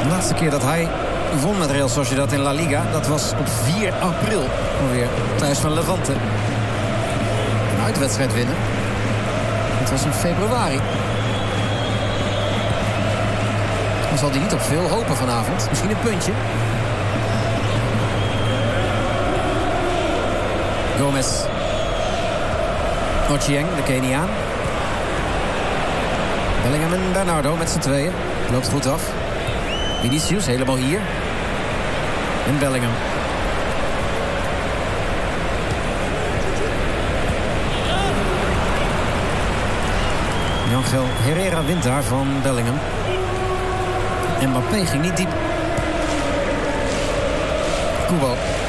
De laatste keer dat hij won met Real Sociedad in La Liga, dat was op 4 april. Alweer thuis van Levante. Een uitwedstrijd winnen. Het was in februari. Dan zal hij niet op veel hopen vanavond. Misschien een puntje. Gomez. Ochieng, de Keniaan. Bellingham en Bernardo met z'n tweeën. Loopt goed af. Vinicius helemaal hier. En Bellingham. Angel Herrera wint daar van Bellingham. Mbappé ging niet diep. Kubo.